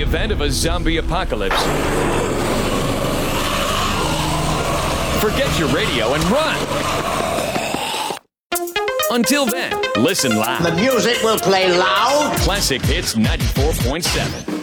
event of a zombie apocalypse, forget your radio and run. Until then, listen loud. The music will play loud. Classic Hits 94.7.